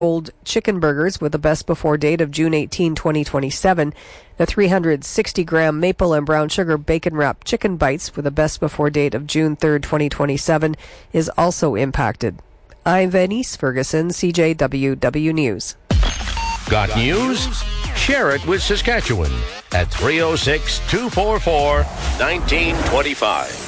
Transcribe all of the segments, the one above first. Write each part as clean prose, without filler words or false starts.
Old chicken burgers with a best before date of June 18, 2027. The 360-gram maple and brown sugar bacon wrapped chicken bites with a best before date of June 3, 2027 is also impacted. I'm Venice Ferguson, CJWW News. Got news? Share it with Saskatchewan at 306-244-1925.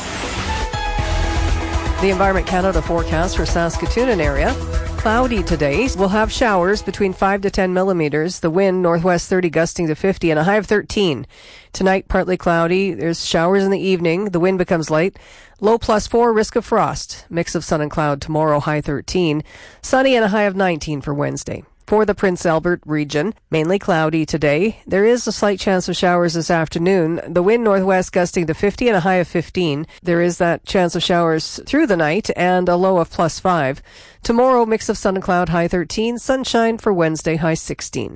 The Environment Canada forecast for Saskatoon and area. Cloudy today. We'll have showers between 5 to 10 millimeters. The wind northwest 30 gusting to 50 and a high of 13. Tonight, partly cloudy. There's showers in the evening. The wind becomes light. Low +4, risk of frost. Mix of sun and cloud tomorrow, high 13. Sunny and a high of 19 for Wednesday. For the Prince Albert region, mainly cloudy today. There is a slight chance of showers this afternoon. The wind northwest gusting to 50 and a high of 15. There is that chance of showers through the night and a low of +5. Tomorrow, mix of sun and cloud, high 13. Sunshine for Wednesday, high 16.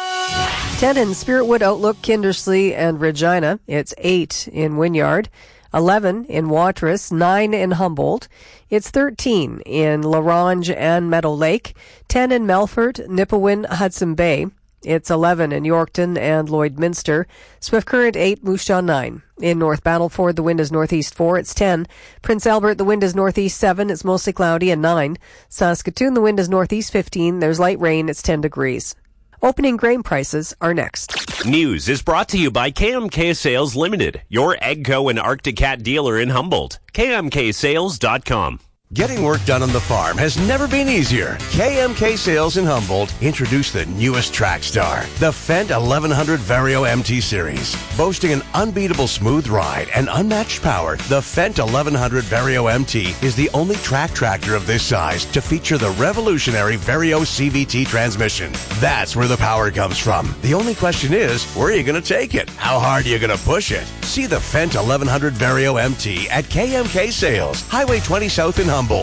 10 in Spiritwood, Outlook, Kindersley, and Regina. It's 8 in Wynyard. 11 in Watrous, 9 in Humboldt. It's 13 in La Ronge and Meadow Lake, 10 in Melfort, Nipawin, Hudson Bay. It's 11 in Yorkton and Lloydminster. Swift Current 8, Moose Jaw 9. In North Battleford, the wind is northeast 4, it's 10. Prince Albert, the wind is northeast 7, it's mostly cloudy, and 9. Saskatoon, the wind is northeast 15, there's light rain, it's 10 degrees. Opening grain prices are next. News is brought to you by KMK Sales Limited, your AGCO and Arctic Cat dealer in Humboldt. KMKSales.com. Getting work done on the farm has never been easier. KMK Sales in Humboldt introduced the newest track star, the Fendt 1100 Vario MT Series. Boasting an unbeatable smooth ride and unmatched power, the Fendt 1100 Vario MT is the only track tractor of this size to feature the revolutionary Vario CVT transmission. That's where the power comes from. The only question is, where are you going to take it? How hard are you going to push it? See the Fendt 1100 Vario MT at KMK Sales, Highway 20 South in Humboldt.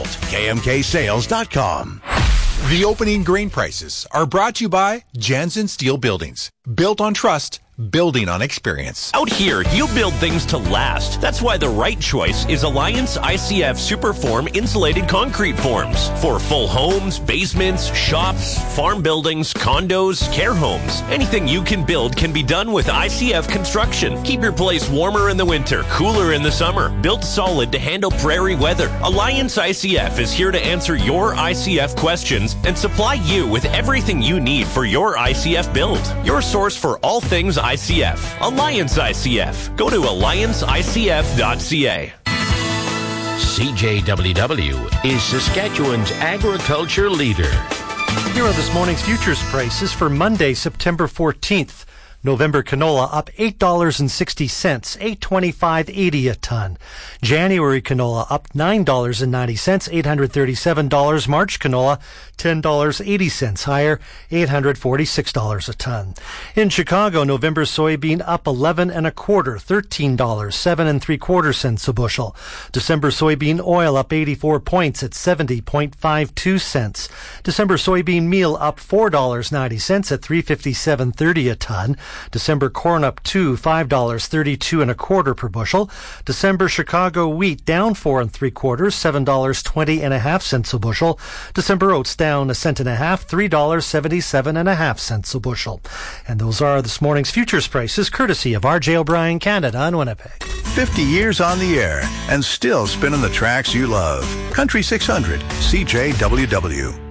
KMKSales.com. The opening grain prices are brought to you by Jansen Steel Buildings. Built on trust, building on experience. Out here, you build things to last. That's why the right choice is Alliance ICF Superform Insulated Concrete Forms. For full homes, basements, shops, farm buildings, condos, care homes. Anything you can build can be done with ICF Construction. Keep your place warmer in the winter, cooler in the summer. Built solid to handle prairie weather. Alliance ICF is here to answer your ICF questions and supply you with everything you need for your ICF build. Your source for all things ICF. Alliance ICF. Go to allianceicf.ca. CJWW is Saskatchewan's agriculture leader. Here are this morning's futures prices for Monday, September 14th. November canola up $8.60, $8.25.80 a ton. January canola up $9.90, $837. March canola $10.80 higher, $846 a ton. In Chicago, November soybean up 11 and a quarter, $13, 7 3/4 cents a bushel. December soybean oil up 84 points at 70.52 cents. December soybean meal up $4.90 at $357.30 a ton. December corn up $5.32 and a quarter per bushel. December Chicago wheat down 4 3/4, $7.20 and a half cents a bushel. December oats down 1 cent and a half, $3.77 and a half cents a bushel. And those are this morning's futures prices, courtesy of R.J. O'Brien Canada in Winnipeg. 50 years on the air and still spinning the tracks you love. Country 600, CJWW.